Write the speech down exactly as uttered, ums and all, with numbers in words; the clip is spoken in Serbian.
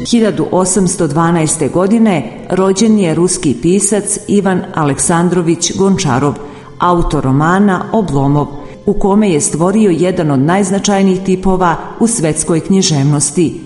hiljadu osamsto dvanaeste. godine rođen je ruski pisac Ivan Aleksandrović Gončarov, autor romana Oblomov, u kome je stvorio jedan od najznačajnijih tipova u svetskoj književnosti,